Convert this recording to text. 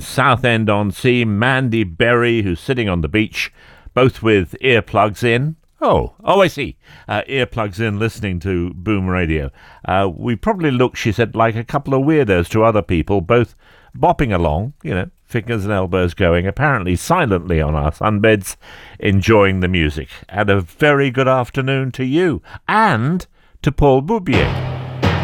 Southend-on-Sea, Mandy Berry, who's sitting on the beach, both with earplugs in. Oh, I see. Earplugs in, listening to Boom Radio. We probably look, she said, like a couple of weirdos to other people, both bopping along, fingers and elbows going, apparently silently on our sunbeds, enjoying the music. And a very good afternoon to you and to Paul Boubier.